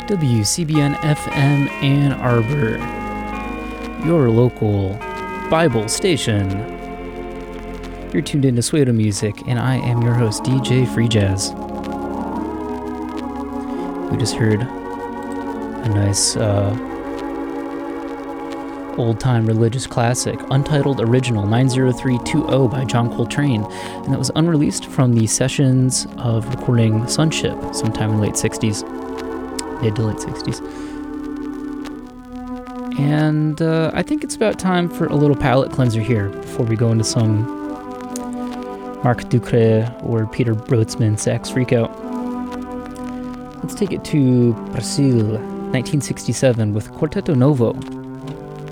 WCBN FM Ann Arbor, your local Bible station. You're tuned into Suedo Music, and I am your host, DJ Free Jazz. We just heard a nice old-time religious classic, Untitled Original 90320 by John Coltrane, and it was unreleased from the sessions of recording Sonship sometime in late 60s, mid to late 60s. And I think it's about time for a little palate cleanser here before we go into some Marc Ducré or Peter Brotzmann sax freakout. Let's take it to Brazil, 1967 with Quarteto Novo.